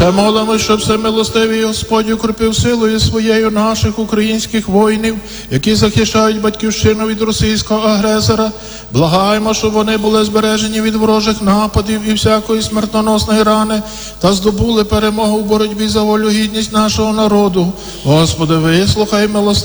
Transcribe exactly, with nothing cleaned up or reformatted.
Ще молимо, щоб всемилостивий Господь укріпив силою своєю наших українських воїнів, які захищають батьківщину від російського агресора. Благаємо, щоб вони були збережені від ворожих нападів і всякої смертоносної рани та здобули перемогу в боротьбі за волю, гідність нашого народу. Господи, вислухай милостивий